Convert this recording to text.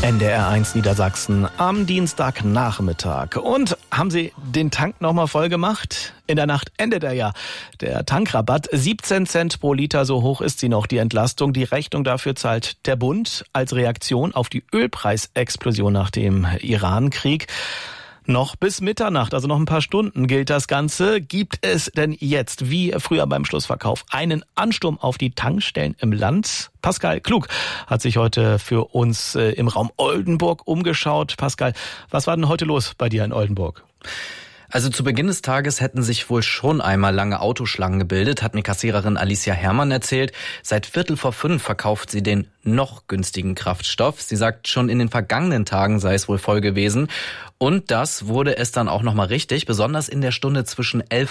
NDR1 Niedersachsen am Dienstagnachmittag. Und haben Sie den Tank nochmal voll gemacht? In der Nacht endet er ja. Der Tankrabatt, 17 Cent pro Liter, so hoch ist sie noch, die Entlastung. Die Rechnung dafür zahlt der Bund als Reaktion auf die Ölpreisexplosion nach dem Iran-Krieg. Noch bis Mitternacht, also noch ein paar Stunden gilt das Ganze. Gibt es denn jetzt, wie früher beim Schlussverkauf, einen Ansturm auf die Tankstellen im Land? Pascal Klug hat sich heute für uns im Raum Oldenburg umgeschaut. Pascal, was war denn heute los bei dir in Oldenburg? Also zu Beginn des Tages hätten sich wohl schon einmal lange Autoschlangen gebildet, hat mir Kassiererin Alicia Herrmann erzählt. Seit 4:45 verkauft sie den noch günstigen Kraftstoff. Sie sagt, schon in den vergangenen Tagen sei es wohl voll gewesen. Und das wurde es dann auch nochmal richtig, besonders in der Stunde zwischen 11